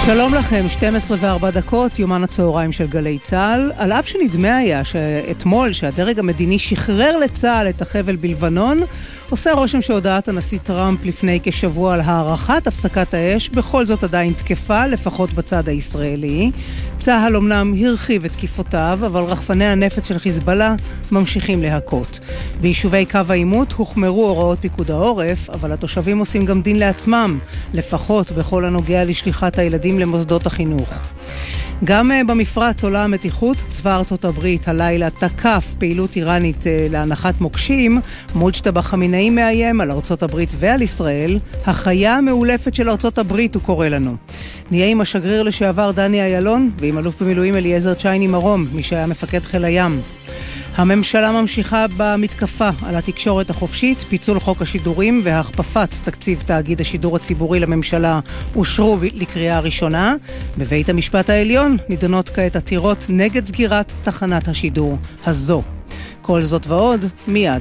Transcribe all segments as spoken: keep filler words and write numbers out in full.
שלום לכם, שתים עשרה וארבע דקות, יומן הצהריים של גלי צהל. על אף שנדמה היה שאתמול שהדרג המדיני שחרר לצהל את החבל בלבנון, עושה רושם שהודעת הנשיא טראמפ לפני כשבוע על הערכת הפסקת האש בכל זאת עדיין תקפה, לפחות בצד הישראלי. צהל אמנם הרחיב את תקיפותיו, אבל רחפני הנפץ של חיזבאללה ממשיכים להכות. ביישובי קו העימות הוחמרו הוראות פיקוד העורף, אבל התושבים עושים גם דין לעצמם, לפחות בכל הנוגע לשליחת הילדים למוסדות החינוך. גם במפרץ עולה המתיחות, צבא ארצות הברית הלילה תקף פעילות איראנית להנחת מוקשים, מוג'תבא חמינאי מאיים על ארצות הברית ועל ישראל, החיה המאולפת של ארצות הברית הוא קורא לנו. נהיה עם השגריר לשעבר דני איילון ועם אלוף במילואים אליעזר צ'ייני מרום, מי שהיה מפקד חיל הים. הממשלה ממשיכה במתקפה על התקשורת החופשית, פיצול חוק השידורים והכפפת תקציב תאגיד השידור הציבורי לממשלה אושרו לקריאה ראשונה. בבית המשפט העליון נידונות כעת עתירות נגד סגירת תחנת השידור הזו. כל זאת ועוד מיד.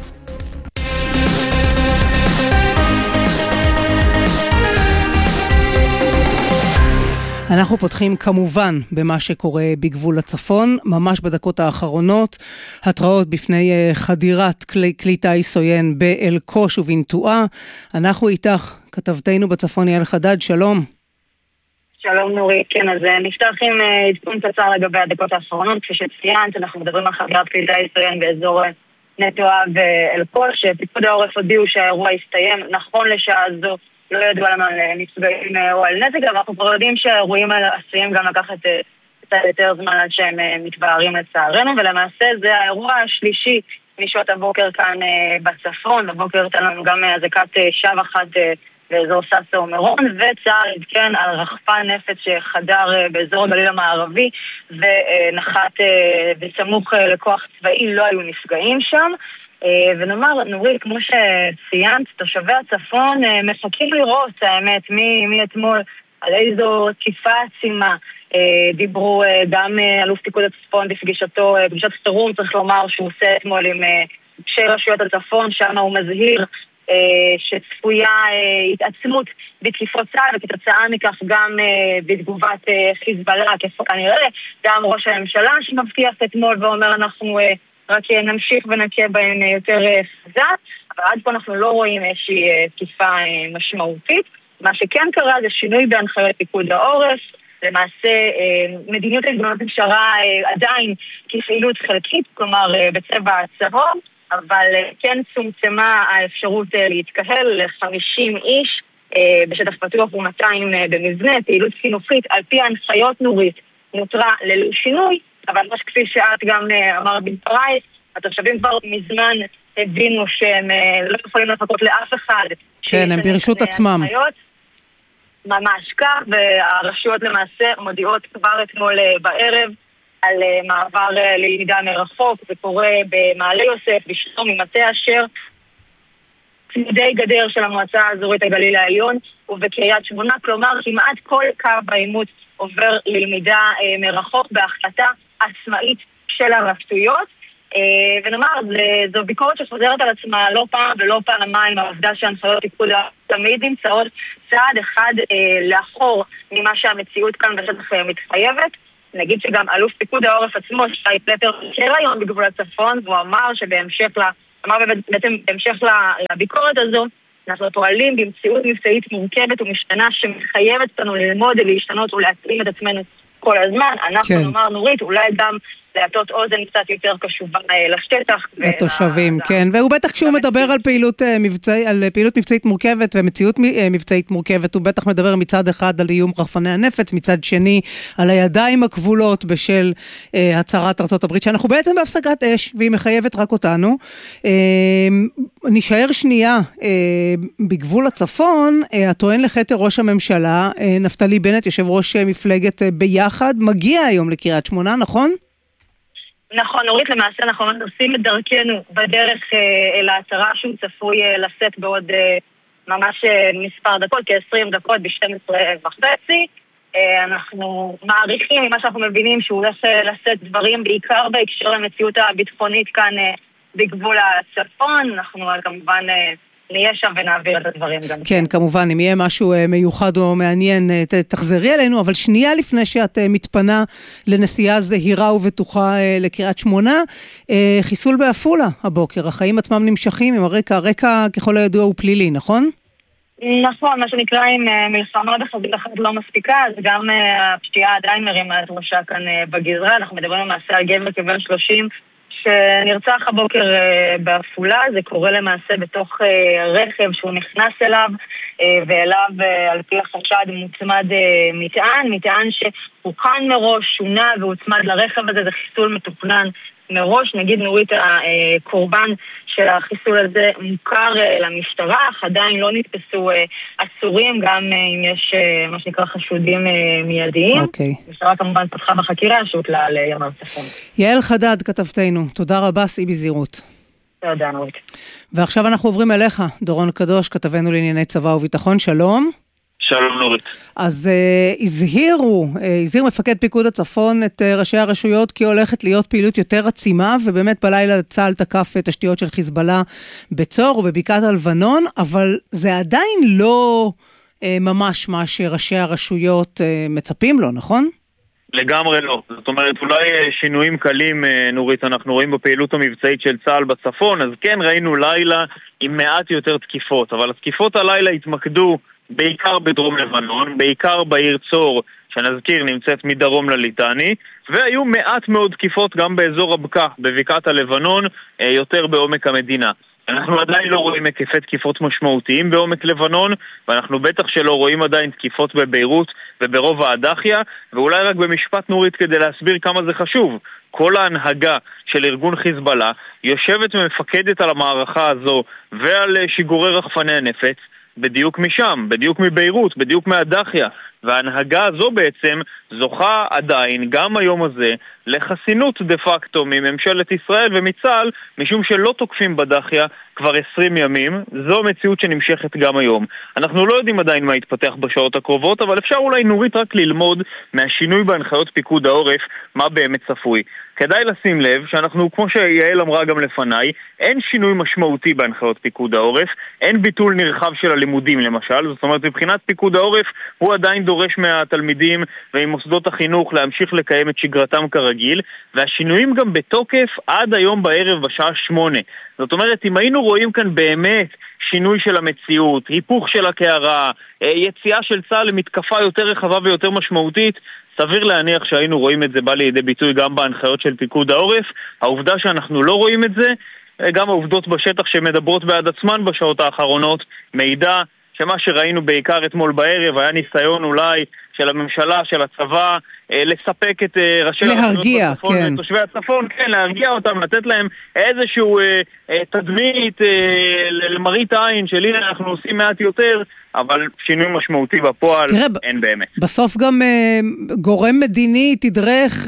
אנחנו פותחים כמובן במה שקורה בגבול הצפון, ממש בדקות האחרונות, התראות בפני חדירת כלי, כלי טייס עוין באל-קוש ובנטועה. אנחנו איתך, כתבתנו בצפון יעל חדד, שלום. שלום נורית, כן, אז נפתח עם עדכון קצר לגבי הדקות האחרונות, כפי שציינת, אנחנו מדברים על חדירת כלי טייס עוין באזור נטועה ואל-קוש, פיקוד העורף הודיעו שהאירוע הסתיים, נכון לשעה זו, לא ידוע לנו על נפגעים או על נזק, אבל אנחנו כבר יודעים שהאירועים האלה עשויים גם לקחת קצת יותר זמן עד שהם מתבהרים לצערנו, ולמעשה זה האירוע השלישי משעות הבוקר כאן בצפון. בבוקר הייתה לנו גם אזעקת שווא אחת באזור סאסא ומירון, וצה"ל עדכן על רחפן נפץ שחדר באזור הגליל המערבי ונחת בסמוך לכוח צבאי, לא היו נפגעים שם. ונאמר, נורית, כמו שציינת, תושבי הצפון מחכים לראות, האמת, מאתמול על איזו תקיפה עצימה. דיברו גם אלוף פיקוד הצפון בפגישתו, פגישת חירום, צריך לומר שהוא עושה אתמול עם ראשי רשויות הצפון, שם הוא מזהיר שצפויה התעצמות בתקיפות צה"ל, וכתוצאה מכך גם בתגובת חיזבאללה, כנראה, גם ראש הממשלה שמבטיח אתמול ואומר אנחנו רק נמשיך ונקה בהן יותר חזק, אבל עד פה אנחנו לא רואים איזושהי תקיפה משמעותית. מה שכן קרה זה שינוי בהנחיות פיקוד העורף, למעשה מדיניות ההתגוננות נשארה עדיין כפעילות חלקית, כלומר בצבע צהוב, אבל כן צומצמה האפשרות להתקהל ל-חמישים איש בשטח פתוח ו-מאתיים במבנה, פעילות חינוכית על פי ההנחיות נורית נותרה ללא שינוי, אבל ממש כפי שאת גם אמר בדברייך, התושבים כבר מזמן הבינו שהם לא יכולים לחכות לאף אחד. כן, הם ברשות עצמם. ממש כך, והרשויות למעשה מודיעות כבר אתמול בערב על מעבר ללמידה מרחוק, זה קורה במעלה יוסף, בשלום, ממטה אשר, צמודי גדר של המועצה האזורית הגליל העליון, ובקריית שמונה, כלומר כמעט כל קו העימות עובר ללמידה מרחוק בהחלטה עצמאית של הרשויות. ונאמר, זו ביקורת שחוזרת על עצמה לא פעם ולא פעמיים, העובדה שהנחיות פיקוד תמיד נמצאות צעד אחד לאחור ממה שהמציאות כאן בשטח מתחייבת. נגיד שגם אלוף פיקוד העורף עצמו, שי פלטר, קרא היום בגבול הצפון, והוא אמר שבהמשך לה, אמר בעצם בהמשך לביקורת הזו, אנחנו פועלים במציאות מבצעית מורכבת ומשתנה שמחייבת אותנו ללמוד ולהשתנות ולהתאים את עצמנו כל הזמן. אנחנו כן. נאמר נורית, אולי גם להטות אוזן קצת יותר קשובה לשטח. לתושבים, ולה... כן. והוא בטח כשהוא מדבר על פעילות, מבצע... על פעילות מבצעית מורכבת ומציאות מבצעית מורכבת, הוא בטח מדבר מצד אחד על איום רחפני הנפץ, מצד שני על הידיים הכבולות בשל אה, הצהרת ארצות הברית, שאנחנו בעצם בהפסקת אש, והיא מחייבת רק אותנו. אה, נשאר שנייה אה, בגבול הצפון, אה, הטוען לחתר ראש הממשלה, אה, נפתלי בנט, יושב ראש מפלגת אה, ביחד, מגיע היום לקריית שמונה, נכון? נכון, נורית, למעשה אנחנו עושים את דרכנו בדרך אה, אל ההצהרה שהוא צפוי אה, לשאת בעוד אה, ממש אה, מספר דקות, כ-עשרים דקות ב-שתים עשרה וחצי. אה, אנחנו מעריכים ממה שאנחנו מבינים שהוא הולך אה, לשאת דברים בעיקר בהקשר למציאות הביטחונית כאן אה, בגבול הצפון. אנחנו אה, כמובן אה, נהיה שם ונעביר את הדברים גם. כן, כמובן, אם יהיה משהו מיוחד או מעניין, תחזרי אלינו, אבל שנייה לפני שאת מתפנה לנסיעה זהירה ובטוחה לקריית שמונה, חיסול בעפולה הבוקר, החיים עצמם נמשכים עם הרקע, הרקע ככל הידוע הוא פלילי, נכון? נכון, מה שנקרא עם מלחמה בחזית אחת לא מספיקה, אז גם הפשיעה עדיין מרימה את ראשה כאן בגזרה, אנחנו מדברים למעשה על גבר כבן שלושים, שנרצח הבוקר בעפולה, זה קורה למעשה בתוך רכב שהוא נכנס אליו, ואליו על פי החשד מוצמד מטען, מטען שהוכן מראש, שונה והוצמד לרכב הזה, זה חיסול מתוכנן מראש. נגיד נורית, הקורבן של החיסול הזה מוכר למשטרה, אך עדיין לא נתפסו אסורים, גם אם יש מה שנקרא חשודים מיידיים. אוקיי. המשטרה כמובן פתחה בחקירה שהוטלה על ימ"ר צפון. יעל חדד, כתבתנו, תודה רבה, סעי בזהירות. תודה נורית. ועכשיו אנחנו עוברים אליך, דורון קדוש, כתבנו לענייני צבא וביטחון, שלום. שלום נורית. אז uh, הזהירו, uh, הזהיר מפקד פיקוד הצפון את uh, ראשי הרשויות כי הולכת להיות פעילות יותר עצימה, ובאמת בלילה צה"ל תקף תשתיות של חיזבאללה בצור ובבקעת הלבנון, אבל זה עדיין לא uh, ממש מה שראשי הרשויות uh, מצפים לו, נכון? לגמרי לא. זאת אומרת, אולי שינויים קלים, נורית, אנחנו רואים בפעילות המבצעית של צה"ל בצפון, אז כן ראינו לילה עם מעט יותר תקיפות, אבל התקיפות הלילה התמקדו בעיקר בדרום לבנון, בעיקר בעיר צור, שנזכיר נמצאת מדרום לליטני, והיו מעט מאוד תקיפות גם באזור הבקעה, בבקעת הלבנון, יותר בעומק המדינה. אנחנו עדיין לא רואים היקפי תקיפות משמעותיים בעומק לבנון, ואנחנו בטח שלא רואים עדיין תקיפות בביירות וברוב האדחיה, ואולי רק במשפט נורית כדי להסביר כמה זה חשוב. כל ההנהגה של ארגון חיזבאללה יושבת ומפקדת על המערכה הזו ועל שיגורי רחפני הנפץ, בדיוק משם, בדיוק מביירות, בדיוק מהדחיה. וההנהגה הזו בעצם זוכה עדיין, גם היום הזה, לחסינות דה פקטו מממשלת ישראל ומצה"ל, משום שלא תוקפים בדחיה כבר עשרים ימים. זו המציאות שנמשכת גם היום. אנחנו לא יודעים עדיין מה יתפתח בשעות הקרובות, אבל אפשר אולי נורית רק ללמוד מהשינוי בהנחיות פיקוד העורף, מה באמת צפוי. כדאי לשים לב שאנחנו, כמו שיעל אמרה גם לפניי, אין שינוי משמעותי בהנחיות פיקוד העורף, אין ביטול נרחב של הלימודים למשל, זאת אומרת מבחינת פיקוד העורף הוא עדיין דורש מהתלמידים וממוסדות החינוך להמשיך לקיים את שגרתם כרגיל, והשינויים גם בתוקף עד היום בערב בשעה שמונה. זאת אומרת, אם היינו רואים כאן באמת שינוי של המציאות, היפוך של הקערה, יציאה של צה"ל למתקפה יותר רחבה ויותר משמעותית, סביר להניח שהיינו רואים את זה בא לידי ביטוי גם בהנחיות של פיקוד העורף. העובדה שאנחנו לא רואים את זה, גם העובדות בשטח שמדברות בעד עצמן בשעות האחרונות, מידע שמה שראינו בעיקר אתמול בערב היה ניסיון אולי של הממשלה, של הצבא, לספק את ראשי להרגיע, בצפון, כן. תושבי הצפון, כן, להרגיע אותם, לתת להם איזשהו אה, אה, תדמית אה, למראית עין של הנה אנחנו עושים מעט יותר, אבל שינוי משמעותי בפועל תראה, אין באמת. בסוף גם אה, גורם מדיני תדרך,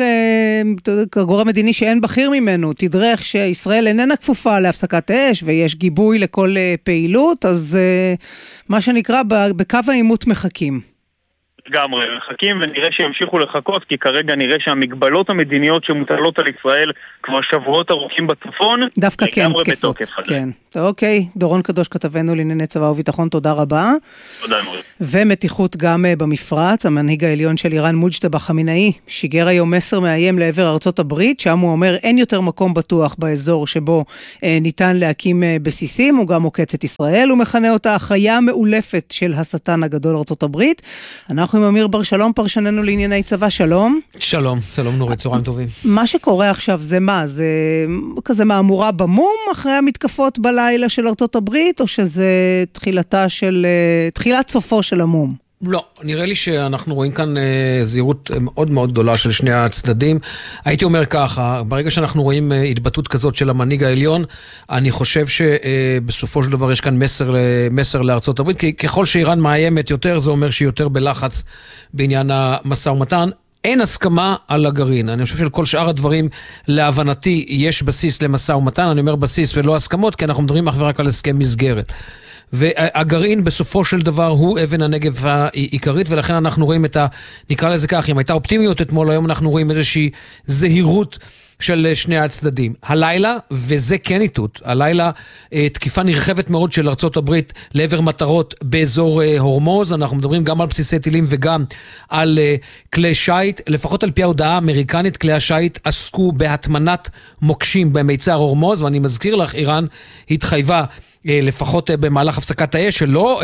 אה, גורם מדיני שאין בכיר ממנו, תדרך שישראל איננה כפופה להפסקת אש, ויש גיבוי לכל אה, פעילות, אז אה, מה שנקרא בקו העימות מחכים. לגמרי, מחכים ונראה שימשיכו לחכות, כי כרגע נראה שהמגבלות המדיניות שמוטלות על ישראל כבר שבועות ארוכים בצפון, דווקא כן, תקפות. כן. אוקיי, דורון קדוש כתבנו לענייני צבא וביטחון, תודה רבה. תודה נורית. ומתיחות גם במפרץ, המנהיג העליון של איראן מוג'תבא חמינאי שיגר היום מסר מאיים לעבר ארצות הברית, שם הוא אומר אין יותר מקום בטוח באזור שבו אה, ניתן להקים אה, בסיסים, הוא גם מוקץ את ישראל, הוא מכנה אותה החיה המאולפת של השטן הגדול ארצות הברית. אנחנו עם אמיר בר שלום, פרשננו לענייני צבא, שלום. שלום, שלום נורית, צהריים טובים. מה שקורה עכשיו זה מה? זה כזה מהמורה במום אחרי המתקפות בלילה של ארצות הברית, או שזה תחילתה של, תחילת סופו של המום? לא, נראה לי שאנחנו רואים כאן אה, זהירות מאוד מאוד גדולה של שני הצדדים. הייתי אומר ככה, ברגע שאנחנו רואים אה, התבטאות כזאת של המנהיג העליון, אני חושב שבסופו של דבר יש כאן מסר, מסר לארצות הברית, כי ככל שאיראן מאיימת יותר, זה אומר שהיא יותר בלחץ בעניין המשא ומתן. אין הסכמה על הגרעין. אני חושב שלכל שאר הדברים, להבנתי, יש בסיס למשא ומתן. אני אומר בסיס ולא הסכמות, כי אנחנו מדברים אך ורק על הסכם מסגרת. והגרעין בסופו של דבר הוא אבן הנגב העיקרית, ולכן אנחנו רואים את ה... נקרא לזה כך, אם הייתה אופטימיות אתמול, היום אנחנו רואים איזושהי זהירות של שני הצדדים. הלילה, וזה כן איתות, הלילה תקיפה נרחבת מאוד של ארצות הברית לעבר מטרות באזור הורמוז, אנחנו מדברים גם על בסיסי טילים וגם על כלי שייט, לפחות על פי ההודעה האמריקנית, כלי השייט עסקו בהטמנת מוקשים במיצר הורמוז, ואני מזכיר לך, איראן התחייבה לפחות במהלך הפסקת האש, שלא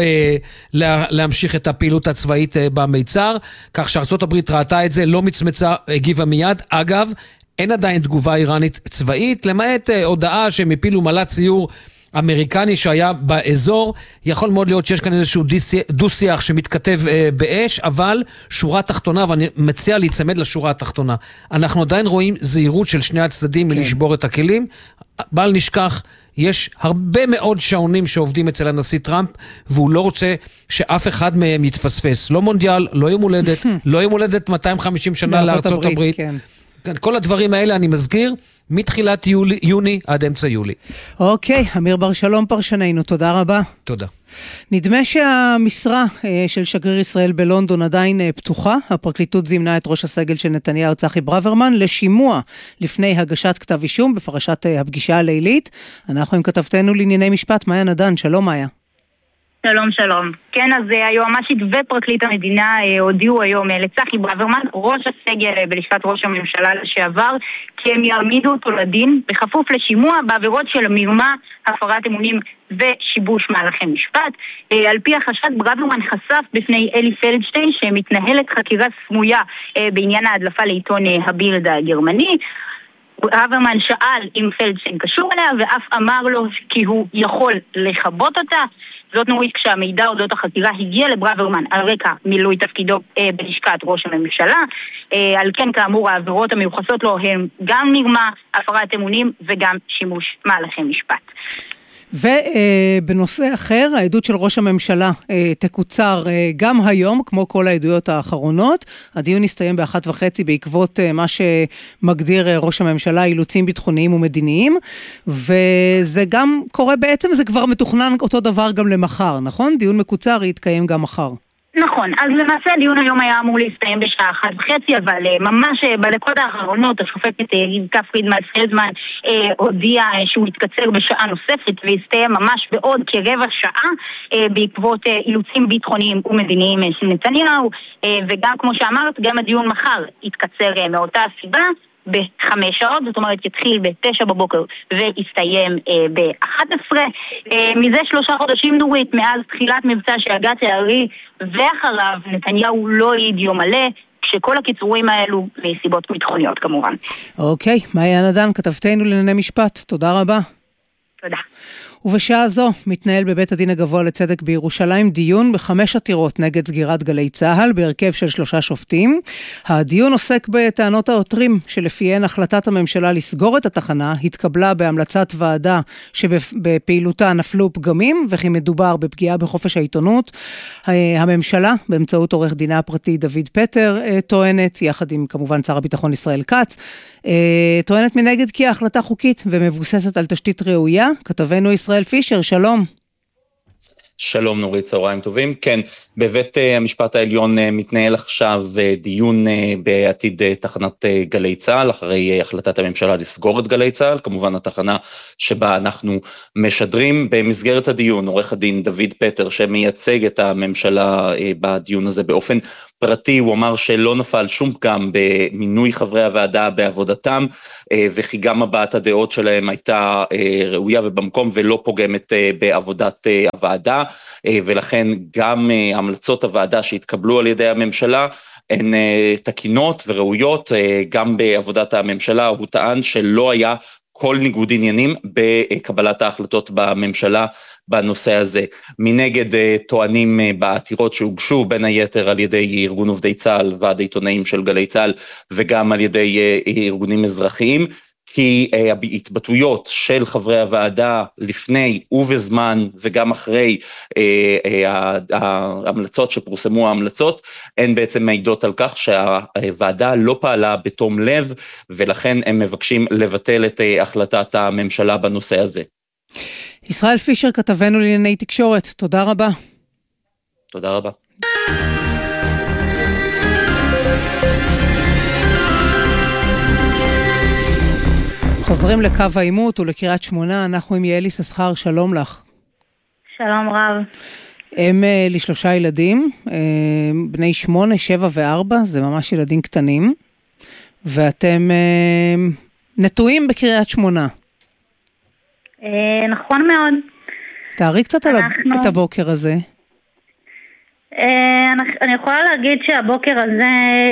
לה, להמשיך את הפעילות הצבאית במיצר, כך שארצות הברית ראתה את זה, לא מצמצה, הגיבה מיד. אגב, אין עדיין תגובה איראנית צבאית, למעט הודעה שהם הפילו מל"ט ציור אמריקני שהיה באזור. יכול מאוד להיות שיש כאן איזשהו דו-שיח שמתכתב באש, אבל שורה תחתונה, ואני מציע להיצמד לשורה התחתונה, אנחנו עדיין רואים זהירות של שני הצדדים כן. מלשבור את הכלים. בל נשכח, יש הרבה מאוד שעונים שעובדים אצל הנשיא טראמפ, והוא לא רוצה שאף אחד מהם יתפספס. לא מונדיאל, לא יום הולדת, לא יום הולדת מאתיים וחמישים שנה לארצות הברית. כן. כל הדברים האלה אני מזכיר, מתחילת יולי, יוני עד אמצע יולי. אוקיי, אמיר בר שלום פרשננו, תודה רבה. תודה. נדמה שהמשרה של שגריר ישראל בלונדון עדיין פתוחה. הפרקליטות זימנה את ראש הסגל של נתניהו צחי ברוורמן לשימוע לפני הגשת כתב אישום בפרשת הפגישה הלילית. אנחנו עם כתבתנו לענייני משפט, מאיה נדן. שלום מאיה. שלום שלום. כן, אז היועמ"שית ופרקליט המדינה הודיעו היום לצחי ברוורמן, ראש הסגל בלשכת ראש הממשלה לשעבר, כי הם יעמידו אותו לדין בכפוף לשימוע בעבירות של מרמה, הפרת אמונים ושיבוש מהלכי משפט. על פי החשד, ברוורמן חשף בפני אלי פלדשטיין שמתנהלת חקירה סמויה בעניין ההדלפה לעיתון הבילד הגרמני. ברוורמן שאל אם פלדשטיין קשור אליה, ואף אמר לו כי הוא יכול לחבות אותה. זאת נורית כשהמידע אודות החקירה הגיע לברוורמן על רקע מילוי תפקידו אה, בלשכת ראש הממשלה. אה, על כן כאמור העבירות המיוחסות לו הם גם מרמה, הפרת אמונים וגם שימוש מהלכי משפט. ובנושא אחר, העדות של ראש הממשלה תקוצר גם היום, כמו כל העדויות האחרונות. הדיון הסתיים באחת וחצי בעקבות מה שמגדיר ראש הממשלה אילוצים ביטחוניים ומדיניים, וזה גם קורה בעצם, זה כבר מתוכנן אותו דבר גם למחר, נכון? דיון מקוצר יתקיים גם מחר. נכון, אז למעשה הדיון היום היה אמור להסתיים בשעה אחת וחצי, אבל ממש בדקות האחרונות השופטת רבקה פרידמן פלדמן אה, הודיע שהוא יתקצר בשעה נוספת והסתיים ממש בעוד כרבע שעה אה, בעקבות אה, אילוצים ביטחוניים ומדיניים של נתניהו, אה, וגם כמו שאמרת, גם הדיון מחר יתקצר אה, מאותה הסיבה בחמש שעות, זאת אומרת יתחיל בתשע בבוקר ויסתיים אה, באחת עשרה. אה, מזה שלושה חודשים נורית, מאז תחילת מבצע שהגת הערי ואחריו נתניהו לא העיד יום מלא, כשכל הקיצורים האלו מסיבות ביטחוניות כמובן. אוקיי, מאיה נדן, כתבתנו לענייני משפט, תודה רבה. תודה. ובשעה זו מתנהל בבית הדין הגבוה לצדק בירושלים דיון בחמש עתירות נגד סגירת גלי צהל בהרכב של שלושה שופטים. הדיון עוסק בטענות העותרים שלפיהן החלטת הממשלה לסגור את התחנה התקבלה בהמלצת ועדה שבפעילותה נפלו פגמים וכי מדובר בפגיעה בחופש העיתונות. הממשלה באמצעות עורך דינה הפרטי דוד פטר טוענת, יחד עם כמובן שר הביטחון ישראל כץ, טוענת מנגד כי ההחלטה חוקית ומבוססת על תשתית ראויה. כתבנו ישראל פישר, שלום. שלום נורית, צהריים טובים. כן, בבית המשפט העליון מתנהל עכשיו דיון בעתיד תחנת גלי צהל, אחרי החלטת הממשלה לסגור את גלי צהל, כמובן התחנה שבה אנחנו משדרים. במסגרת הדיון, עורך הדין דוד פטר, שמייצג את הממשלה בדיון הזה באופן פרטי, הוא אמר שלא נפל שום פגם במינוי חברי הוועדה בעבודתם, וכי גם הבעת הדעות שלהם הייתה ראויה ובמקום ולא פוגמת בעבודת הוועדה, ולכן גם המלצות הוועדה שהתקבלו על ידי הממשלה הן תקינות וראויות. גם בעבודת הממשלה הוא טען שלא היה כל ניגוד עניינים בקבלת ההחלטות בממשלה בנושא הזה. מנגד טוענים בעתירות שהוגשו בין היתר על ידי ארגון עובדי צה"ל, ועד העיתונאים של גלי צה"ל, וגם על ידי ארגונים אזרחיים, כי ההתבטאויות של חברי הוועדה לפני ובזמן וגם אחרי ההמלצות שפורסמו ההמלצות, הן בעצם מעידות על כך שהוועדה לא פעלה בתום לב, ולכן הם מבקשים לבטל את החלטת הממשלה בנושא הזה. ישראל פישר, כתבנו לענייני תקשורת, תודה רבה. תודה רבה. חוזרים לקו העימות ולקריית שמונה, אנחנו עם יעלי ססחר, שלום לך. שלום רב. הם לשלושה ילדים, בני שמונה, שבע וארבע, זה ממש ילדים קטנים, ואתם נטועים בקריית שמונה. נכון מאוד. תארי קצת על את הבוקר הזה. אני יכולה להגיד שהבוקר הזה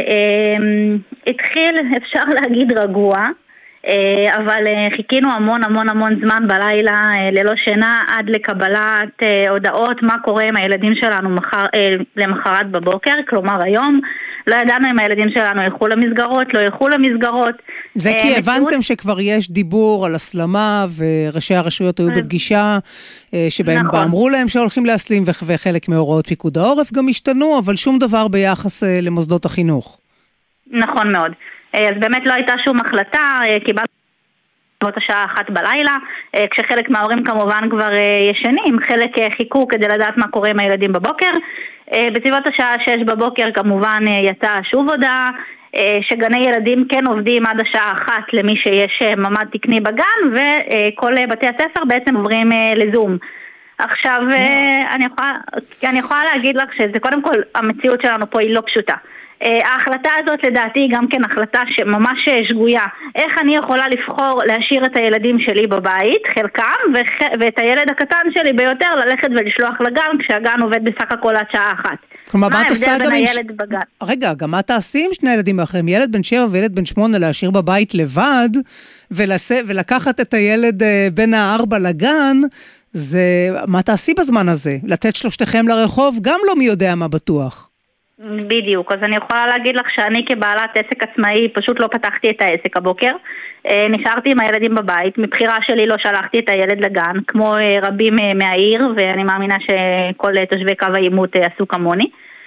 התחיל, אפשר להגיד רגוע, אבל חיכינו המון המון המון זמן בלילה ללא שינה עד לקבלת הודעות מה קורה עם הילדים שלנו מחר, למחרת בבוקר, כלומר היום. לא ידענו אם הילדים שלנו ילכו למסגרות, לא ילכו למסגרות. זה כי הבנתם שכבר יש דיבור על הסלמה, וראשי הרשויות היו בפגישה, שבהם אמרו להם שהולכים להסלים, וחלק מהוראות פיקוד העורף גם השתנו, אבל שום דבר ביחס למוסדות החינוך. נכון מאוד. אז באמת לא הייתה שום החלטה, קיבלנו בסביבות השעה אחת בלילה, כשחלק מההורים כמובן כבר ישנים, חלק חיכו כדי לדעת מה קורה עם הילדים בבוקר. בסביבות השעה שש בבוקר כמובן יצאה שוב הודעה שגני ילדים כן עובדים עד השעה אחת למי שיש ממד תקני בגן, וכל בתי הספר בעצם עוברים לזום. עכשיו אני יכולה, אני יכולה להגיד לך שזה קודם כל המציאות שלנו פה היא לא פשוטה. ההחלטה הזאת לדעתי גם כן החלטה שממש שגויה. איך אני יכולה לבחור להשאיר את הילדים שלי בבית, חלקם, ואת הילד הקטן שלי ביותר ללכת ולשלוח לגן, כשהגן עובד בסך הכל עד שעה אחת. כלומר, מה את עושה גם עם... ש... רגע, גם מה תעשי עם שני ילדים אחרים? ילד בן שבע וילד בן שמונה להשאיר בבית לבד, ולס... ולקחת את הילד בין הארבע לגן, זה... מה תעשי בזמן הזה? לתת שלושתכם לרחוב? גם לא מי יודע מה בטוח. בדיוק, אז אני יכולה להגיד לך שאני כבעלת עסק עצמאי פשוט לא פתחתי את העסק הבוקר, נשארתי עם הילדים בבית, מבחירה שלי לא שלחתי את הילד לגן, כמו רבים מהעיר, ואני מאמינה שכל תושבי קו העימות עשו כמוני.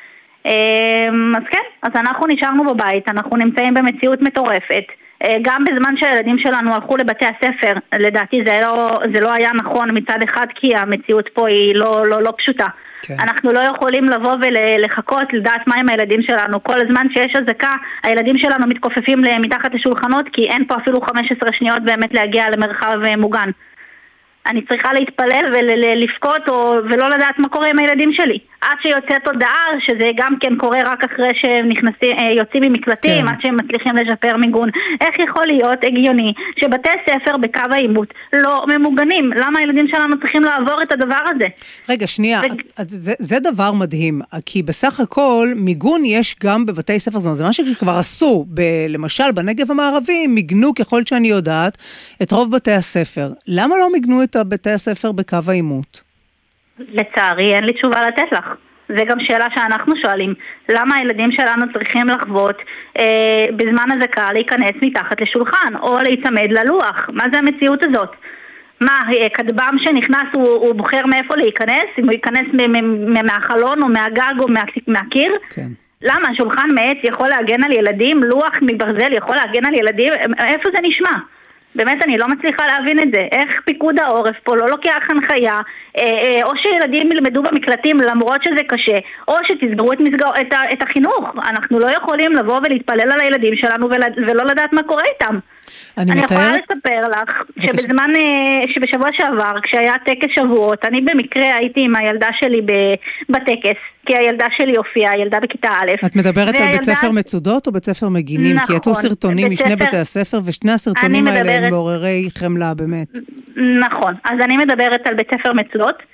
אז כן, אז אנחנו נשארנו בבית, אנחנו נמצאים במציאות מטורפת, גם בזמן שהילדים שלנו הלכו לבתי הספר, לדעתי זה לא, זה לא היה נכון מצד אחד, כי המציאות פה היא לא, לא, לא פשוטה. כן. אנחנו לא יכולים לבוא ולחכות לדעת מה עם הילדים שלנו. כל הזמן שיש הזקה, הילדים שלנו מתכופפים מתחת לשולחנות, כי אין פה אפילו חמש עשרה שניות באמת להגיע למרחב מוגן. אני צריכה להתפלל ולפקות ולא לדעת מה קורה עם הילדים שלי. עד שיוצאת הודעה, שזה גם כן קורה רק אחרי שהם נכנסים, יוצאים ממקלטים, עד שהם מצליחים לשפר מיגון. איך יכול להיות הגיוני שבתי ספר בקו העימות לא ממוגנים? למה הילדים שלנו צריכים לעבור את הדבר הזה? רגע, שנייה, זה, זה דבר מדהים, כי בסך הכל מיגון יש גם בבתי ספר, זה משהו שכבר עשו, ב- למשל בנגב המערבי, מיגנו ככל שאני יודעת את רוב בתי הספר. למה לא מיגנו את בתי הספר בקו העימות? לצערי, אין לי תשובה לתת לך. זה גם שאלה שאנחנו שואלים. למה הילדים שלנו צריכים לחוות אה, בזמן הזקה להיכנס מתחת לשולחן, או להיצמד ללוח? מה זה המציאות הזאת? מה, כדבם שנכנס הוא, הוא בוחר מאיפה להיכנס? אם הוא ייכנס מהחלון או מהגג או מה, מהקיר? כן. למה? שולחן מעץ יכול להגן על ילדים? לוח מברזל יכול להגן על ילדים? איפה זה נשמע? באמת אני לא מצליחה להבין את זה. איך פיקוד העורף פה לא לוקח הנחיה, או שילדים ילמדו במקלטים למרות שזה קשה, או שתסגרו את, מסגר, את, ה, את החינוך. אנחנו לא יכולים לבוא ולהתפלל על הילדים שלנו ולא לדעת מה קורה איתם. אני, אני יכולה לספר לך שבזמן, שבשבוע שעבר, כשהיה טקס שבועות, אני במקרה הייתי עם הילדה שלי בטקס, כי הילדה שלי הופיעה, הילדה בכיתה א'. את מדברת על בית ספר מצודות או בית ספר מגינים? נכון, כי יצאו סרטונים משני בתי הספר, ושני הסרטונים האלה הם מעוררי חמלה, באמת. נכון, אז אני מדברת על בית ספר מצודות,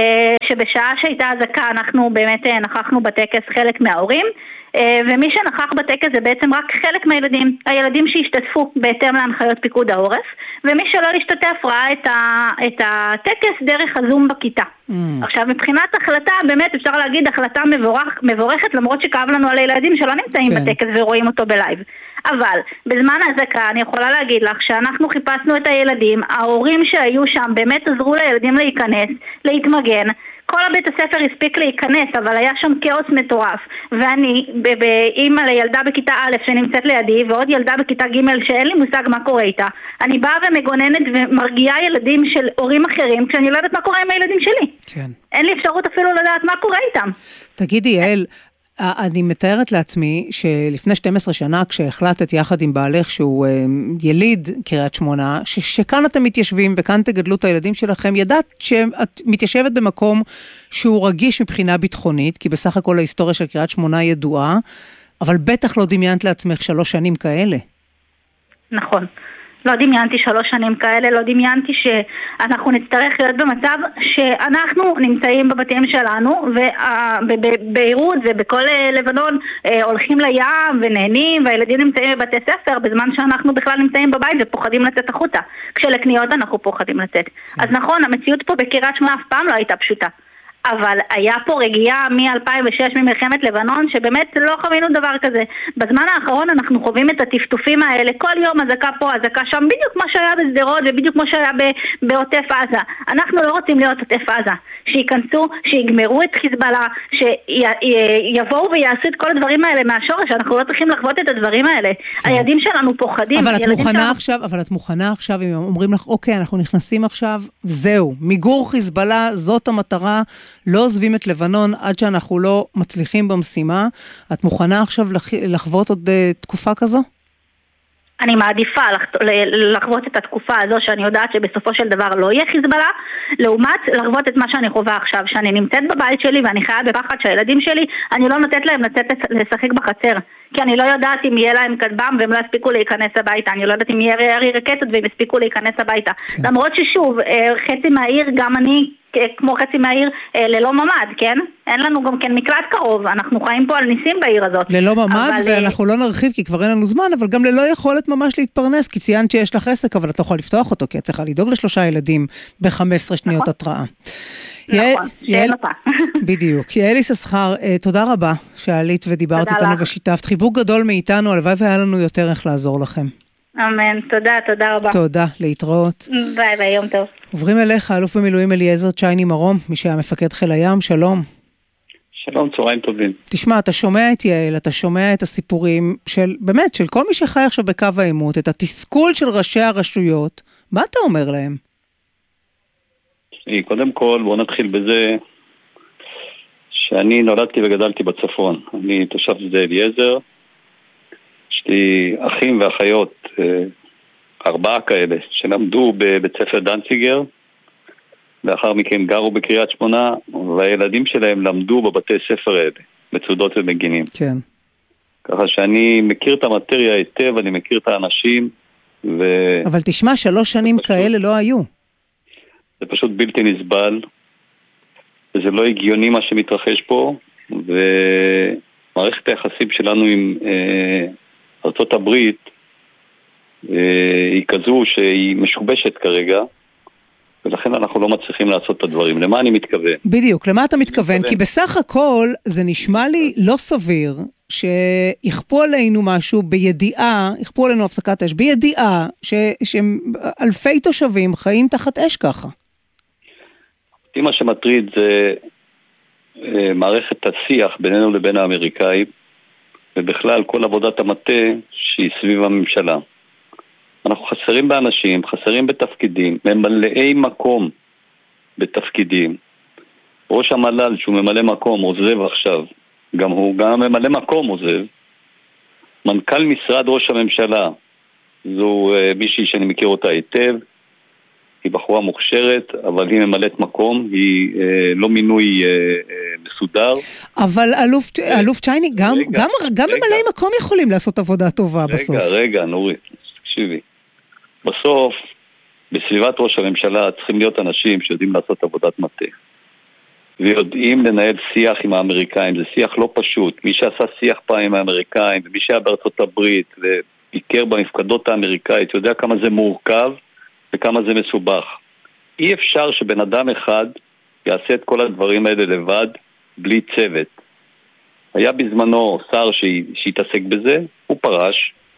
שבשעה שהייתה הזקה, אנחנו באמת נכחנו בטקס חלק מההורים, ומי שנכח בטקס זה בעצם רק חלק מהילדים, הילדים שהשתתפו בהתאם להנחיות פיקוד העורף, ומי שלא להשתתף ראה את, ה, את הטקס דרך הזום בכיתה. Mm. עכשיו מבחינת החלטה, באמת אפשר להגיד החלטה מבורך, מבורכת, למרות שכאב לנו על הילדים שלא נמצאים כן. בטקס ורואים אותו בלייב. אבל בזמן הזקה אני יכולה להגיד לך שאנחנו חיפשנו את הילדים, ההורים שהיו שם באמת עזרו לילדים להיכנס, להתמגן, כל הבית הספר הספיק להיכנס, אבל היה שם כאוס מטורף. ואני, באמא לילדה בכיתה א' שנמצאת לידי, ועוד ילדה בכיתה ג' שאין לי מושג מה קורה איתה. אני באה ומגוננת ומרגיעה ילדים של הורים אחרים, כשאני לא יודעת מה קורה עם הילדים שלי. כן. אין לי אפשרות אפילו לדעת מה קורה איתם. תגידי, יעל, אני מתארת לעצמי שלפני שתים עשרה שנה, כשהחלטת יחד עם בעלך שהוא יליד קריית שמונה, ש- שכאן אתם מתיישבים וכאן תגדלו את הילדים שלכם, ידעת שאת מתיישבת במקום שהוא רגיש מבחינה ביטחונית, כי בסך הכל ההיסטוריה של קריית שמונה ידועה, אבל בטח לא דמיינת לעצמך שלוש שנים כאלה. נכון. לא דמיינתי שלוש שנים כאלה, לא דמיינתי שאנחנו נצטרך להיות במצב שאנחנו נמצאים בבתים שלנו, ובביירות ובכל לבנון הולכים לים ונהנים, והילדים נמצאים בבתי ספר, בזמן שאנחנו בכלל נמצאים בבית ופוחדים לצאת החוצה. כשלקניות אנחנו פוחדים לצאת. אז נכון, המציאות פה בקריית שמונה אף פעם לא הייתה פשוטה. אבל היה פה רגיעה מ-אלפיים ושש ממלחמת לבנון, שבאמת לא חווינו דבר כזה. בזמן האחרון אנחנו חווים את הטפטופים האלה, כל יום הזקה פה, הזקה שם, בדיוק כמו שהיה בסדרות ובדיוק כמו שהיה בעוטף עזה. אנחנו לא רוצים להיות עוטף עזה. שיכנסו, שיגמרו את חיזבאללה, שיבואו ויעשו את כל הדברים האלה מהשורש, אנחנו לא צריכים לחוות את הדברים האלה. הילדים שלנו פוחדים. אבל את מוכנה עכשיו, אבל את מוכנה עכשיו, אם אומרים לך, אוקיי, אנחנו נכנסים עכשיו, זהו, מיגור חיזבאללה, זאת המטרה, לא עוזבים את לבנון עד שאנחנו לא מצליחים במשימה. את מוכנה עכשיו לחוות עוד תקופה כזו? אני מעדיפה לחוות את התקופה הזו שאני יודעת שבסופו של דבר לא יהיה חיזבאללה, לעומת לחוות את מה שאני חווה עכשיו, שאני נמצאת בבית שלי ואני חיה בפחד שהילדים שלי, אני לא נותנת להם לצאת לשחק בחצר, כי אני לא יודעת אם יהיה להם כדבם והם לא יספיקו להיכנס הביתה, אני לא יודעת אם יהיה ירי רקטות והם יספיקו להיכנס הביתה. למרות ששוב, חצי מהעיר, גם אני כמו חצי מהעיר ללא ממד, כן? אין לנו גם כן מקלט קרוב, אנחנו חיים פה על ניסים בעיר הזאת. ללא ממד, אבל... ואנחנו לא נרחיב כי כבר אין לנו זמן, אבל גם ללא יכולת ממש להתפרנס, כי ציינת שיש לך עסק, אבל את לא יכולה לפתוח אותו, כי את צריכה לדאוג לשלושה ילדים ב-חמש עשרה שניות נכון. התראה. נכון, שאין אותה. בדיוק. יעל יששכר, תודה רבה שעלית ודיברת איתנו לך. ושיתפת. חיבוק גדול מאיתנו, הלוואי והיה לנו יותר איך לעזור לכם. אמן, תודה, תודה רבה. תודה, להתראות. ביי ביי, יום טוב. עוברים אליך, אלוף במילואים אליעזר צ'ייני מרום, מי שהיה מפקד חיל הים, שלום. שלום, צהריים טובים. תשמע, אתה שומע את יעל, אתה שומע את הסיפורים של, באמת, של כל מי שחי עכשיו בקו העימות, את התסכול של ראשי הרשויות, מה אתה אומר להם? קודם כל, בואו נתחיל בזה שאני נולדתי וגדלתי בצפון. אני תושב שדה אליעזר, יש לי אחים ואחיות, ארבעה כאלה, שלמדו בבית ספר דנציגר, לאחר מכן גרו בקריית שמונה, והילדים שלהם למדו בבתי ספר האלה, בצודות ומגינים. כן. ככה שאני מכיר את המטריה היטב, אני מכיר את האנשים, ו... אבל תשמע, שלוש שנים פשוט... כאלה לא היו. זה פשוט בלתי נסבל, וזה לא הגיוני מה שמתרחש פה, ומערכת היחסים שלנו עם אה, ארצות הברית, אה, היא כזו שהיא משובשת כרגע, ולכן אנחנו לא מצליחים לעשות את הדברים. למה אני מתכוון? בדיוק, למה אתה מתכוון? כי בסך הכל זה נשמע לי לא סביר שיכפו עלינו משהו בידיעה, יכפו עלינו הפסקת אש, בידיעה שאלפי תושבים חיים תחת אש ככה. מה שמטריד זה מערכת השיח בינינו לבין האמריקאים, ובכלל כל עבודת המטה שהיא סביב הממשלה. אנחנו חסרים באנשים, חסרים בתפקידים, ממלאי מקום בתפקידים. ראש המל"ל שהוא ממלא מקום עוזב עכשיו, גם הוא גם ממלא מקום עוזב. מנכ"ל משרד ראש הממשלה, זו מישהי שאני מכיר אותה היטב, היא בחורה מוכשרת, אבל היא ממלאת מקום, היא אה, לא מינוי אה, אה, מסודר. אבל אלוף, אלוף צ'ייני, גם, רגע, גם, גם רגע. ממלאי מקום יכולים לעשות עבודה טובה רגע, בסוף. רגע, רגע, נורית, תקשיבי. בסוף, בסביבת ראש הממשלה צריכים להיות אנשים שיודעים לעשות עבודת מטה. ויודעים לנהל שיח עם האמריקאים, זה שיח לא פשוט. מי שעשה שיח פעם עם האמריקאים, ומי שהיה בארצות הברית, וביקר במפקדות האמריקאית, יודע כמה זה מורכב, וכמה זה מסובך. אי אפשר שבן אדם אחד יעשה את כל הדברים האלה לבד, בלי צוות. היה בזמנו שר שהתעסק בזה, הוא פרש,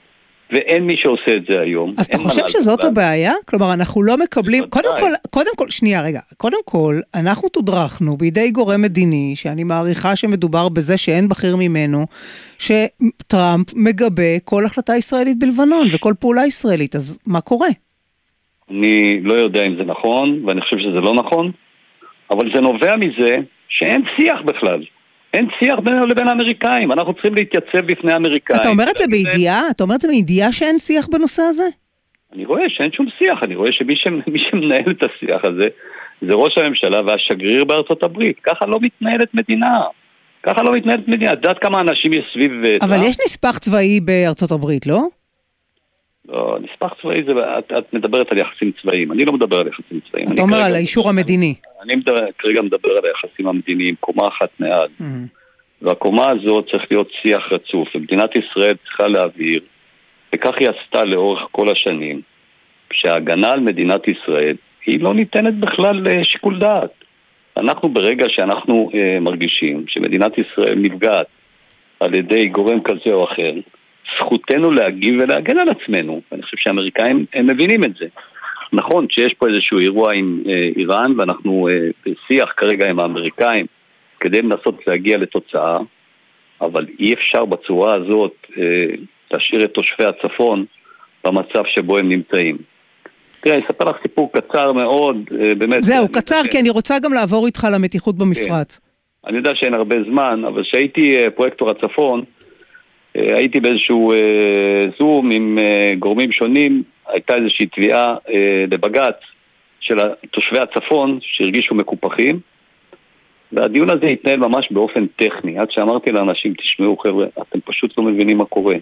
ואין מי שעושה את זה היום. אז אתה חושב שזאת הבעיה? כלומר, אנחנו לא מקבלים... קודם כל, קודם כל, שנייה, רגע. קודם כל, אנחנו תודרכנו בידי גורם מדיני, שאני מעריכה שמדובר בזה שאין בכיר ממנו, שטראמפ מגבה כל החלטה ישראלית בלבנון, וכל פעולה ישראלית. אז מה קורה? אני לא יודע אם זה נכון, ואני חושב שזה לא נכון, אבל זה נובע מזה שאין שיח בכלל. אין שיח בינינו לבין האמריקאים, אנחנו צריכים להתייצב בפני האמריקאים. אתה אומר את זה בידיעה? אתה אומר את זה בידיעה שאין שיח בנושא הזה? אני רואה שאין שום שיח, אני רואה שמי שמנהל את השיח הזה זה ראש הממשלה והשגריר בארצות הברית. ככה לא מתנהלת מדינה. ככה לא מתנהלת מדינה. את יודעת כמה אנשים יש סביב... אבל יש נספח צבאי בארצות הברית, לא? לא, נספח צבאי זה... את, את מדברת על יחסים צבאיים. אני לא מדבר על יחסים צבאיים. אתה אומר על האישור המדיני. אני מדבר, כרגע מדבר על היחסים המדיניים, קומה אחת מעד. Mm-hmm. והקומה הזאת צריך להיות שיח רצוף. ומדינת ישראל צריכה להעביר, וכך היא עשתה לאורך כל השנים, שההגנה על מדינת ישראל היא לא ניתנת בכלל לשיקול דעת. אנחנו ברגע שאנחנו אה, מרגישים שמדינת ישראל נפגעת על ידי גורם כזה או אחר, זכותנו להגיב ולהגן על עצמנו. ואני חושב שהאמריקאים הם מבינים את זה. נכון שיש פה איזשהו אירוע עם אה, איראן, ואנחנו אה, בשיח כרגע עם האמריקאים כדי לנסות להגיע לתוצאה, אבל אי אפשר בצורה הזאת אה, להשאיר את תושבי הצפון במצב שבו הם נמצאים. תראה, אני אספר לך סיפור קצר מאוד, אה, באמת. זהו, קצר, כי אני רוצה גם לעבור איתך למתיחות במפרץ. כן. אני יודע שאין הרבה זמן, אבל שהייתי אה, פרויקטור הצפון, אה, הייתי באיזשהו אה, זום עם אה, גורמים שונים, הייתה איזושהי תביעה אה, לבג"ץ של תושבי הצפון שהרגישו מקופחים, והדיון הזה התנהל ממש באופן טכני, עד שאמרתי לאנשים, תשמעו חבר'ה, אתם פשוט לא מבינים מה קורה.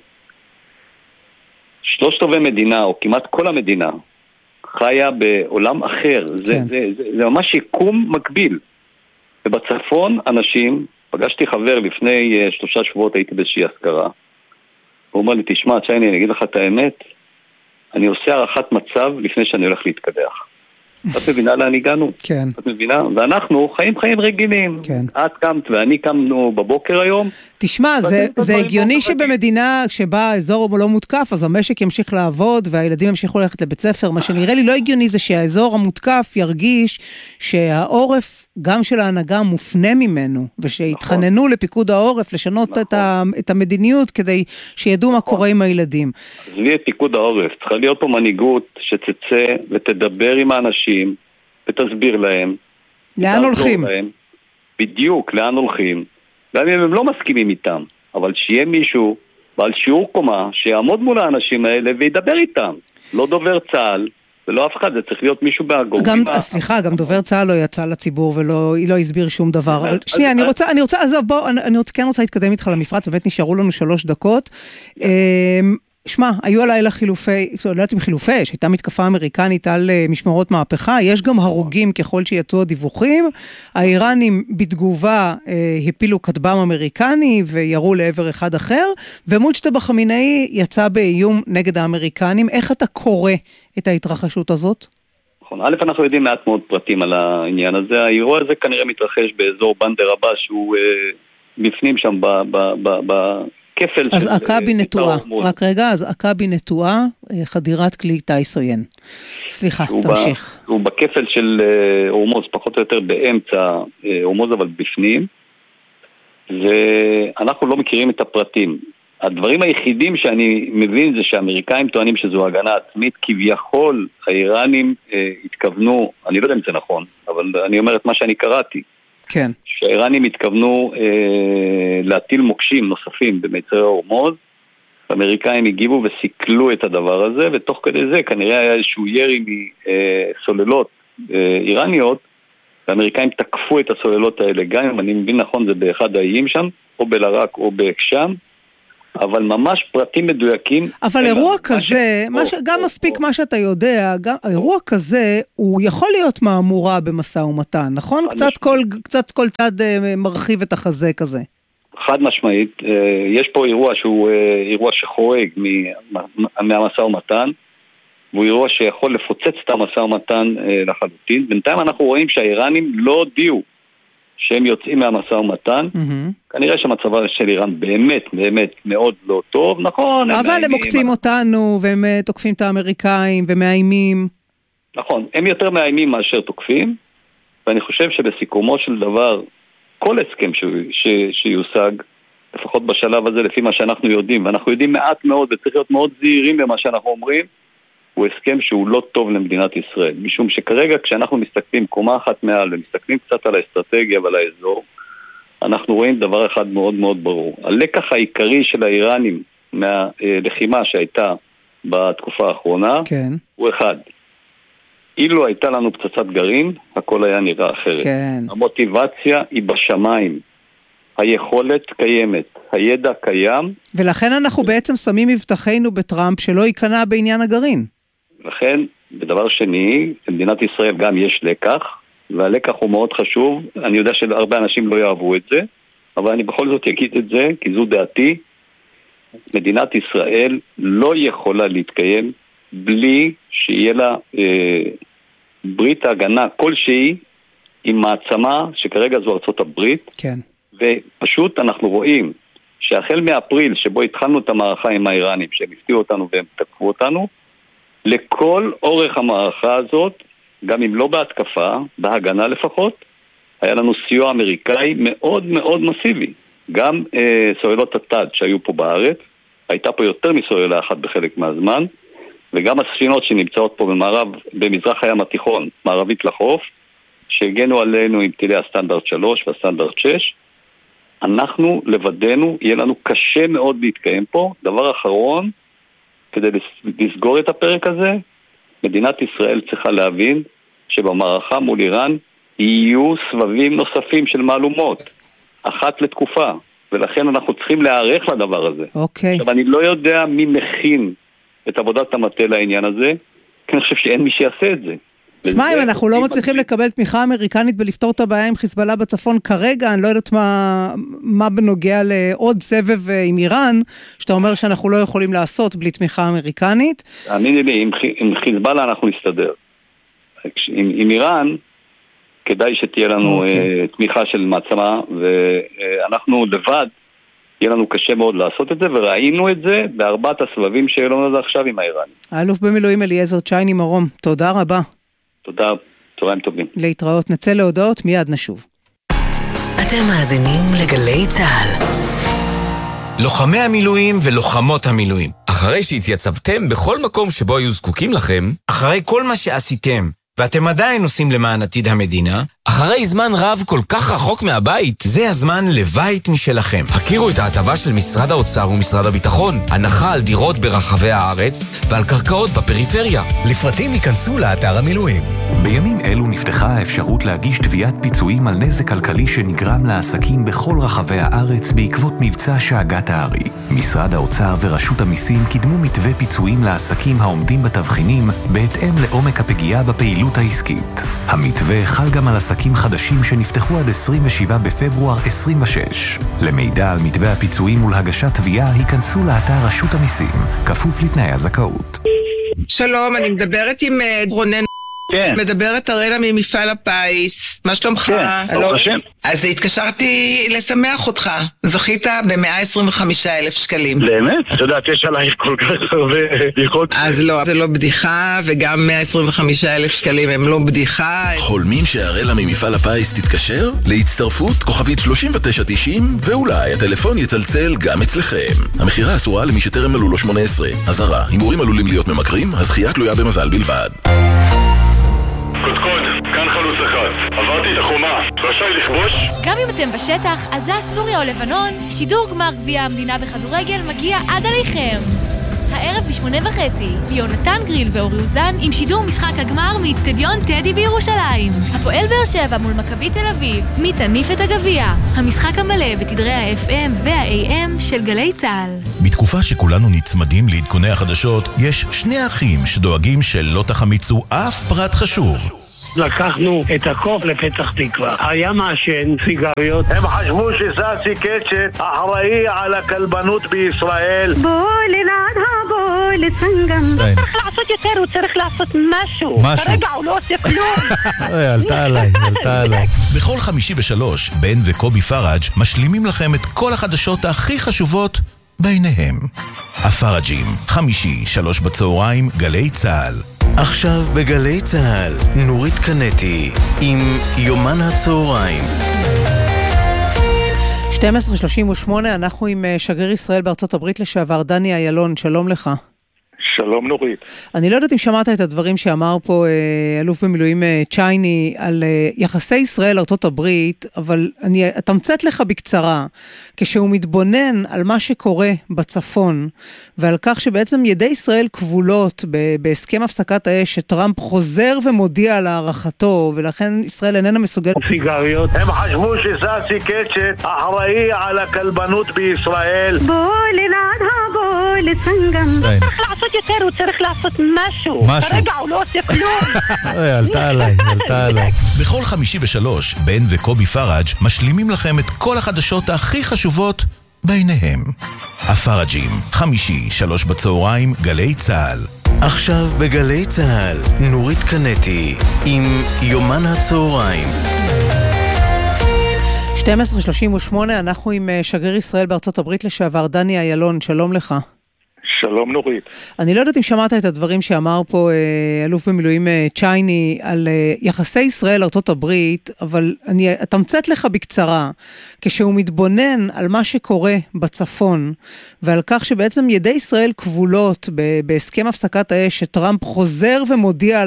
שלושת רבעי מדינה, או כמעט כל המדינה, חיה בעולם אחר, כן. זה, זה, זה, זה ממש יקום מקביל. ובצפון אנשים, פגשתי חבר לפני uh, שלושה שבועות, הייתי באיזושהי הזכרה, הוא אומר לי, תשמע, צ'ייני, אני אגיד לך את האמת, אני עושה הערכת מצב לפני שאני הולך להתקדח. את מבינה לאן הגענו? כן. את מבינה? ואנחנו חיים חיים רגילים. כן. את קמת ואני קמנו בבוקר היום. תשמע, זה, זה הגיוני שבמדינה שבה האזור לא מותקף, אז המשק ימשיך לעבוד והילדים ימשיכו ללכת לבית ספר. מה שנראה לי לא הגיוני זה שהאזור המותקף ירגיש שהעורף גם של ההנהגה מופנה ממנו, ושיתחננו נכון. לפיקוד העורף לשנות נכון. את, ה, את המדיניות כדי שידעו נכון. מה קורה עם הילדים. אז לי את פיקוד העורף, צריכה להיות פה מנהיגות שתצא ותדבר עם האנשים ותסביר להם. לאן הולכים? להם, בדיוק, לאן הולכים. גם אם הם לא מסכימים איתם, אבל שיהיה מישהו בעל שיעור קומה שיעמוד מול האנשים האלה וידבר איתם. לא דובר צה"ל, ולא אף אחד, זה צריך להיות מישהו בהגורמים. גם, סליחה, גם דובר צה"ל לא יצא לציבור ולא לא הסביר שום דבר. אבל שנייה, אני רוצה, אני רוצה, אז בוא, אני כן רוצה להתקדם איתך למפרץ, באמת נשארו לנו שלוש דקות. שמע, היו הלילה חילופי, לא יודעת אם חילופי, שהייתה מתקפה אמריקנית על משמרות מהפכה, יש גם הרוגים ככל שיצאו הדיווחים, האיראנים בתגובה הפילו כטב"ם אמריקני וירו לעבר אחד אחר, ומוג'תבא חמינאי יצא באיום נגד האמריקנים. איך אתה קורא את ההתרחשות הזאת? נכון, א', אנחנו יודעים מעט מאוד פרטים על העניין הזה, האירוע הזה כנראה מתרחש באזור בנדר הבא, שהוא בפנים שם ב... ב, ב, ב אז עקבי נטועה, רק רגע, אז עקבי נטועה, חדירת כלי טייס עוין. סליחה, תמשיך. הוא בכפל של הורמוז, פחות או יותר באמצע הורמוז, אבל בפנים, ואנחנו לא מכירים את הפרטים. הדברים היחידים שאני מבין זה שהאמריקאים טוענים שזו הגנה עצמית, כביכול האיראנים התכוונו, אני לא יודע אם זה נכון, אבל אני אומר את מה שאני קראתי, כן. שהאיראנים התכוונו אה, להטיל מוקשים נוספים במצרי הורמוז, האמריקאים הגיבו וסיכלו את הדבר הזה, ותוך כדי זה כנראה היה איזשהו ירי מסוללות אה, איראניות, והאמריקאים תקפו את הסוללות האלה, גם אם אני מבין נכון זה באחד האיים שם, או בלרק או באקשם, אבל ממש פרטים מדויקים. אבל אירוע כזה, גם מספיק מה שאתה יודע, אירוע כזה הוא יכול להיות מאמורה במשא ומתן, נכון? קצת כל צד מרחיב את החזה כזה. חד משמעית, יש פה אירוע שהוא אירוע שחורג מהמשא ומתן, והוא אירוע שיכול לפוצץ את המשא ומתן לחלוטין. בינתיים אנחנו רואים שהאיראנים לא הודיעו שהם יוצאים מהמשא ומתן, mm-hmm. כנראה שמצבה של איראן באמת, באמת מאוד לא טוב, נכון. אבל הם, הם מוקצים הם... אותנו, והם תוקפים את האמריקאים, ומאיימים. נכון, הם יותר מאיימים מאשר תוקפים, ואני חושב שבסיכומו של דבר, כל הסכם ש... ש... שיושג, לפחות בשלב הזה, לפי מה שאנחנו יודעים, ואנחנו יודעים מעט מאוד, וצריך להיות מאוד זהירים במה שאנחנו אומרים, הוא הסכם שהוא לא טוב למדינת ישראל, משום שכרגע כשאנחנו מסתכלים קומה אחת מעל ומסתכלים קצת על האסטרטגיה ועל האזור, אנחנו רואים דבר אחד מאוד מאוד ברור. הלקח העיקרי של האיראנים מהלחימה שהייתה בתקופה האחרונה, כן. הוא אחד. אילו הייתה לנו פצצת גרעין, הכל היה נראה אחרת. כן. המוטיבציה היא בשמיים. היכולת קיימת, הידע קיים. ולכן אנחנו בעצם שמים מבטחנו בטראמפ שלא ייכנע בעניין הגרעין. לכן, בדבר שני, במדינת ישראל גם יש לקח, והלקח הוא מאוד חשוב. אני יודע שהרבה אנשים לא יאהבו את זה, אבל אני בכל זאת אגיד את זה, כי זו דעתי. מדינת ישראל לא יכולה להתקיים בלי שיהיה לה אה, ברית ההגנה כלשהי עם מעצמה, שכרגע זו ארצות הברית. כן. ופשוט אנחנו רואים שהחל מאפריל שבו התחלנו את המערכה עם האיראנים, שהם הפתיעו אותנו והם תקפו אותנו, לכל אורך המערכה הזאת, גם אם לא בהתקפה, בהגנה לפחות, היה לנו סיוע אמריקאי מאוד מאוד מסיבי. גם אה, סוללות הטד שהיו פה בארץ, הייתה פה יותר מסוללה אחת בחלק מהזמן, וגם הספינות שנמצאות פה במערב, במזרח הים התיכון, מערבית לחוף, שהגנו עלינו עם טילי הסטנדרט שלוש והסטנדרט שש, אנחנו לבדנו, יהיה לנו קשה מאוד להתקיים פה. דבר אחרון, כדי לסגור את הפרק הזה, מדינת ישראל צריכה להבין שבמערכה מול איראן יהיו סבבים נוספים של מהלומות, אחת לתקופה, ולכן אנחנו צריכים להיערך לדבר הזה. אוקיי. עכשיו, אני לא יודע מי מכין את עבודת המטה לעניין הזה, כי אני חושב שאין מי שיעשה את זה. תשמע, אם אנחנו לא מצליחים לקבל תמיכה אמריקנית בלפתור את הבעיה עם חיזבאללה בצפון כרגע, אני לא יודעת מה, מה בנוגע לעוד סבב עם איראן, שאתה אומר שאנחנו לא יכולים לעשות בלי תמיכה אמריקנית. תאמיני לי, עם, עם חיזבאללה אנחנו נסתדר. עם, עם איראן, כדאי שתהיה לנו okay. uh, תמיכה של מעצמה, ואנחנו לבד, יהיה לנו קשה מאוד לעשות את זה, וראינו את זה בארבעת הסבבים שהיו לנו עכשיו עם האיראנים. האלוף במילואים אליעזר צ'ייני מרום, תודה רבה. תודה, צהריים טובים. להתראות, נצא להודעות, מיד נשוב. אתם מאזינים לגלי צהל. לוחמי המילואים ולוחמות המילואים. אחרי שהתייצבתם בכל מקום שבו היו זקוקים לכם, אחרי כל מה שעשיתם, ואתם עדיין עושים למען עתיד המדינה, אחרי זמן רב כל כך רחוק מהבית, זה הזמן לבית משלכם. הכירו את ההטבה של משרד האוצר ומשרד הביטחון, הנחה על דירות ברחבי הארץ ועל קרקעות בפריפריה. לפרטים ייכנסו לאתר המילואים. בימים אלו נפתחה האפשרות להגיש תביעת פיצויים על נזק כלכלי שנגרם לעסקים בכל רחבי הארץ בעקבות מבצע שאגת הארי. משרד האוצר ורשות המיסים קידמו מתווה פיצויים לעסקים העומדים בתבחינים בהתאם לעומק הפגיעה בפעילות העסקית. המתווה חל גם על עסקים חדשים שנפתחו עד עשרים ושבעה בפברואר עשרים ושש. למידע על מתווה הפיצויים ולהגשת תביעה היכנסו לאתר רשות המיסים, כפוף לתנאי הזכאות. שלום, אני מדברת עם רונן. כן. מדברת ארנה ממפעל הפיס. מה שלומך? כן, ברוך השם. אז התקשרתי לשמח אותך. זכית ב-מאה עשרים וחמישה אלף שקלים. באמת? את יודעת, יש עלייך כל כך הרבה בדיחות. אז לא, זה לא בדיחה, וגם מאה עשרים וחמישה אלף שקלים הם לא בדיחה. חולמים שהרלה ממפעל הפיס תתקשר? להצטרפות כוכבית שלושים ותשע תשעים, ואולי הטלפון יצלצל גם אצלכם. המחירה אסורה למי שטרם מלאו לו שמונה עשרה. אזהרה, הימורים עלולים להיות ממכרים, הזכייה תלויה במזל בלבד. קודקוד, כאן חלוץ אחד. עברתי את החומה, רשאי לכבוש? גם אם אתם בשטח, עזה, סוריה או לבנון, שידור גמר גביע המדינה בכדורגל מגיע עד עליכם. הערב בשמונה וחצי, יונתן גריל ואורי אוזן עם שידור משחק הגמר מאצטדיון טדי בירושלים. הפועל באר שבע מול מכבי תל אביב, מי תניף את הגביע. המשחק המלא בתדרי ה-אף אם וה-איי אם של גלי צהל. בתקופה שכולנו נצמדים לעדכוני החדשות, יש שני אחים שדואגים שלא תחמיצו אף פרט חשוב. לקחנו את הקוף לפתח תקווה. היה מעשן סיגריות. הם חשבו שסאסי קצ'ט אחראי על הכלבנות בישראל. בוא לנעד הבוא הוא צריך לעשות יותר, הוא צריך לעשות משהו. כרגע הוא לא עושה כלום. עלתה עליי, עלתה עליי. בכל חמישי ושלוש, בן וקובי פראג' משלימים לכם את כל החדשות הכי חשובות ביניהם. הפראג'ים, חמישי, שלוש בצהריים, גלי צהל. עכשיו בגלי צהל, נורית קנטי, עם יומן הצהריים. שתים עשרה שלושים ושמונה, אנחנו עם שגריר ישראל בארצות הברית לשעבר, דני איילון, שלום לך. שלום נורית. אני לא יודעת אם שמעת את הדברים שאמר פה אה, אלוף במילואים אה, צ'ייני על אה, יחסי ישראל ארצות הברית, אבל אני אתמצת לך בקצרה, כשהוא מתבונן על מה שקורה בצפון, ועל כך שבעצם ידי ישראל כבולות ב- בהסכם הפסקת האש, שטראמפ חוזר ומודיע על הערכתו, ולכן ישראל איננה מסוגלת... סיגריות. הם חשבו שסאסי קצ'ט אחראי על הכלבנות בישראל. בואי לנעד, בואי לסנגן. הוא צריך לעשות יותר, הוא צריך לעשות משהו. כרגע הוא לא עושה כלום. עלתה עליי, עלתה עליי. בכל חמישי ושלוש, בן וקובי פראג' משלימים לכם את כל החדשות הכי חשובות ביניהם. הפראג'ים, חמישי, שלוש בצהריים, גלי צהל. עכשיו בגלי צהל, נורית קנטי, עם יומן הצהריים. שתים עשרה שלושים ושמונה, אנחנו עם שגריר ישראל בארצות הברית לשעבר, דני איילון, שלום לך. שלום נורית. אני לא יודעת אם שמעת את הדברים שאמר פה אה, אלוף במילואים אה, צ'ייני על אה, יחסי ישראל ארצות הברית, אבל אני אתמצת לך בקצרה, כשהוא מתבונן על מה שקורה בצפון, ועל כך שבעצם ידי ישראל כבולות ב- בהסכם הפסקת האש, שטראמפ חוזר ומודיע על